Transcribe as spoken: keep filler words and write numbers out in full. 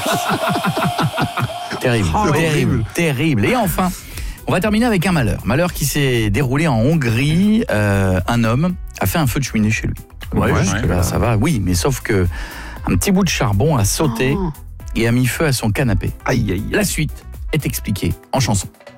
Terrible, Oh, terrible, terrible. Et enfin, on va terminer avec un malheur. Malheur qui s'est déroulé en Hongrie. Euh, un homme a fait un feu de cheminée chez lui. Ouais, Ouais, jusque ouais. là, ça va. Oui, mais sauf que un petit bout de charbon a sauté Oh. et a mis feu à son canapé. Aïe, aïe, aïe. La suite est expliquée en chanson.